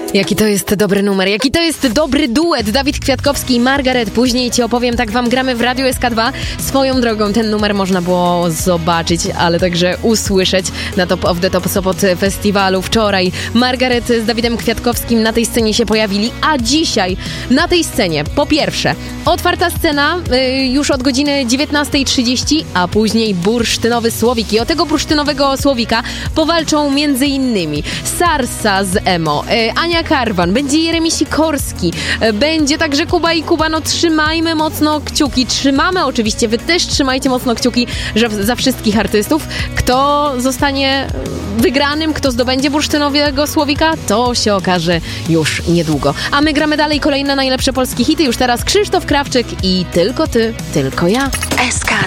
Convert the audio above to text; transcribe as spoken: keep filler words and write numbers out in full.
Jaki to jest dobry numer, jaki to jest dobry duet. Dawid Kwiatkowski i Margaret. Później ci opowiem, tak wam gramy w Radiu S K dwa. Swoją drogą ten numer można było zobaczyć, ale także usłyszeć na Top of the Top Sopot Festiwalu. Wczoraj Margaret z Dawidem Kwiatkowskim na tej scenie się pojawili, a dzisiaj na tej scenie po pierwsze otwarta scena y, już od godziny dziewiętnasta trzydzieści, a później bursztynowy słowik. I o tego bursztynowego słowika powalczą między innymi Sarsa z Emo, y, Ania Karwan, będzie Jeremi Sikorski, y, będzie także Kuba i Kuba. No trzymajmy mocno kciuki, trzymamy oczywiście, wy też trzymajcie mocno kciuki że za wszystkich artystów. Kto zostanie wygranym, kto zdobędzie bursztynowego słowika, to się okaże już niedługo. A my gramy dalej kolejne najlepsze polskie hity. Już teraz Krzysztof Krawczyk i Tylko ty, tylko ja. S K